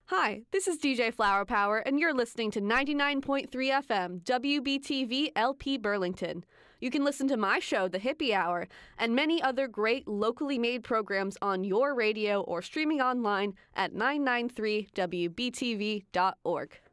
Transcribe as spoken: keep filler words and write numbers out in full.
Hi, this is D J Flower Power, and you're listening to ninety-nine point three F M, W B T V L P Burlington. You can listen to my show, The Hippie Hour, and many other great locally made programs on your radio or streaming online at nine ninety-three W B T V dot org.